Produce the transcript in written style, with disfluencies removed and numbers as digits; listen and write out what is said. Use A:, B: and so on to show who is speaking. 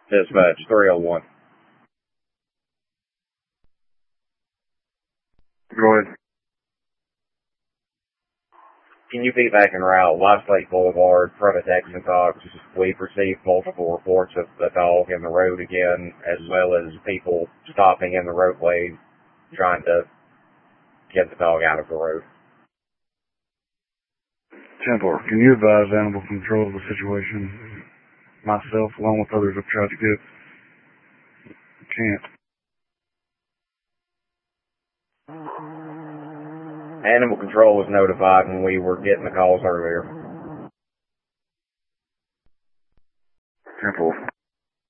A: Dispatch 301.
B: Go ahead.
A: Can you be back en route, Westlake Boulevard, front of Texan Cox? We've received multiple reports of the dog in the road again, as well as people stopping in the roadway trying to get the dog out of the road.
B: 10-4, can you advise animal control of the situation? Myself, along with others, have tried to get. Can't.
A: Animal control was notified when we were getting the calls earlier.
B: 10-4.